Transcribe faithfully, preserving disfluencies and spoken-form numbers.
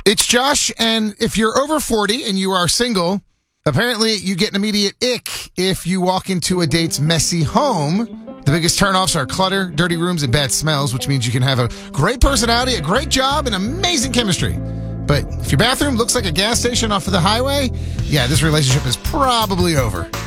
It's Josh, and if you're over forty and you are single, apparently you get an immediate ick if you walk into a date's messy home. The biggest turnoffs are clutter, dirty rooms, and bad smells, which means you can have a great personality, a great job, and amazing chemistry. But if your bathroom looks like a gas station off of the highway, yeah, this relationship is probably over.